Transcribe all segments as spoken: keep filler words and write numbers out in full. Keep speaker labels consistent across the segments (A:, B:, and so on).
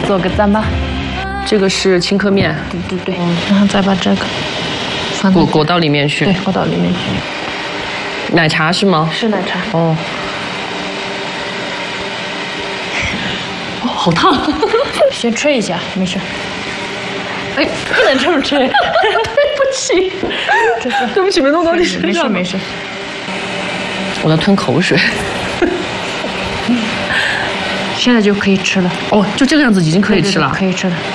A: 做个糌粑。
B: 这个是青稞面，
A: 对对对，然后再把这个放
B: 裹裹到里面去。
A: 对，裹到里面去。
B: 奶茶是吗？
A: 是奶茶。
B: 哦。哦，好烫。
A: 先吹一下，没事。
B: 哎，不能这么吹。对不起，对不起，没弄到你身上。
A: 没事没事。
B: 我要吞口水。
A: 现在就可以吃了。
B: 哦，就这个样子已经可以吃了。
A: 对对对可以吃了。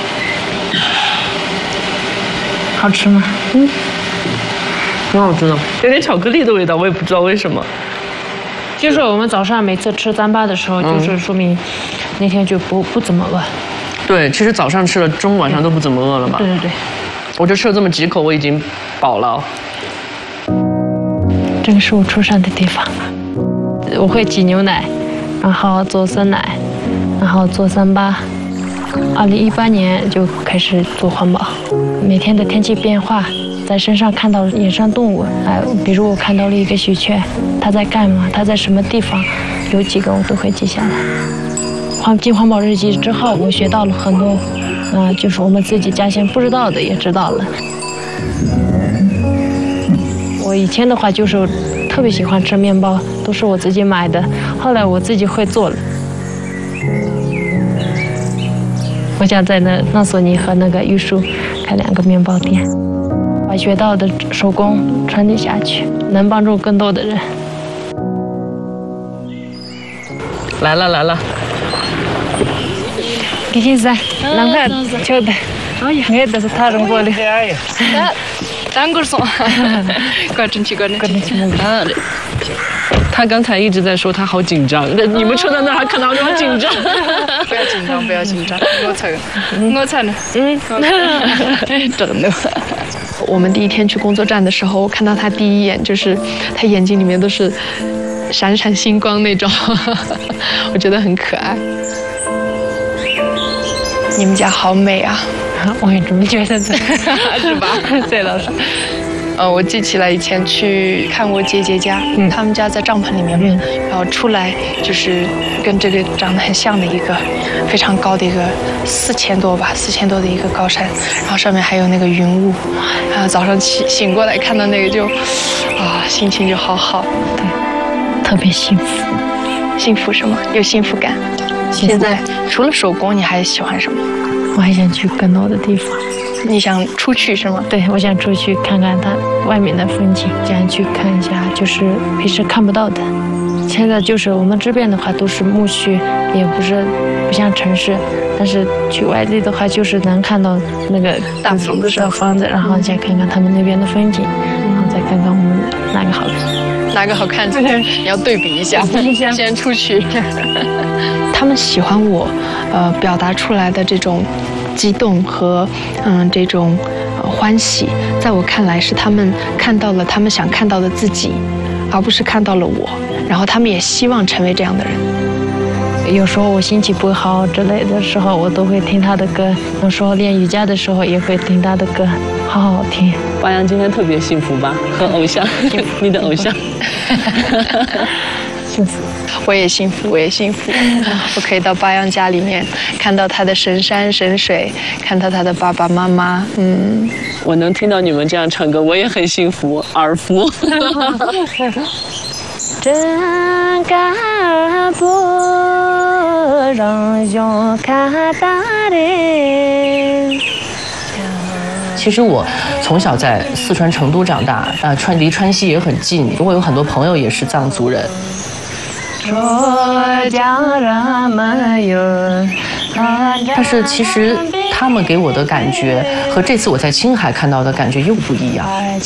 A: 好吃吗？
B: 嗯，挺好吃的，有点巧克力的味道，我也不知道为什么。
A: 就是我们早上每次吃糌粑的时候，就是说明那天就不不怎么饿。
B: 对，其实早上吃了，中午晚上都不怎么饿了嘛。
A: 对对对。
B: 我就吃了这么几口，我已经饱了。
A: 这个是我出生的地方，我会挤牛奶，然后做酸奶，然后做糌粑。二零一八年就开始做环保，每天的天气变化，在身上看到野生动物，哎，比如我看到了一个喜鹊，它在干嘛？它在什么地方？有几个我都会记下来。环进环保日记之后，我学到了很多，啊、呃，就是我们自己家乡不知道的也知道了。我以前的话就是特别喜欢吃面包，都是我自己买的，后来我自己会做了。我想在那那索尼和那个玉树开两个面包店，把学到的手工传递下去，能帮助更多的人。
B: 来了来了，
A: 给现在两块秋的，哎呀，我的是他人过的。
C: 单个送，快进去，快进去。啊，
B: 他刚才一直在说他好紧张，你们车在那儿还看到我好紧张。
C: 不要紧张，不要紧张，我才，我才呢。嗯，
D: 真的。我们第一天去工作站的时候，我看到他第一眼就是他眼睛里面都是闪闪星光那种，我觉得很可爱。你们家好美啊！
A: 我也这么觉得的，
D: 是吧？
A: 对老师。
D: 呃，我记起来以前去看过姐姐家，嗯、他们家在帐篷里面，嗯、然后出来就是跟这个长得很像的一个非常高的一个四千多吧，四千多的一个高山，然后上面还有那个云雾，啊，早上起醒过来看到那个就，啊，心情就好好，
A: 对，特别幸福，
D: 幸福什么？有幸福感。现在除了手工，你还喜欢什么？
A: 我还想去更多的地方。
D: 你想出去是吗？
A: 对，我想出去看看它外面的风景，想去看一下，就是平时看不到的。现在就是我们这边的话都是牧区，也不是不像城市，但是去外地的话就是能看到那个
D: 大房子、
A: 小房子，然后想看看他们那边的风景，然后再看看我们哪个好看，
D: 哪个好看，你要对比一下，先出去。他们喜欢我，呃，表达出来的这种激动和嗯这种、呃、欢喜，在我看来是他们看到了他们想看到的自己，而不是看到了我。然后他们也希望成为这样的人。
A: 有时候我心情不好之类的时候，我都会听他的歌。有时候练瑜伽的时候也会听他的歌，好好听。
B: 巴阳今天特别幸福吧？和偶像，你的偶像。
A: 幸福，
D: 我也幸福，我也幸福。我可以到巴阳家里面看到他的神山神水，看到他的爸爸妈妈。嗯，
B: 我能听到你们这样唱歌，我也很幸福，耳福。
A: 真干不让人看大的。
B: 其实我从小在四川成都长大，呃，川离川西也很近，我有很多朋友也是藏族人。但是其实他们给我的感觉和这次我在青海看到的感觉又不一样。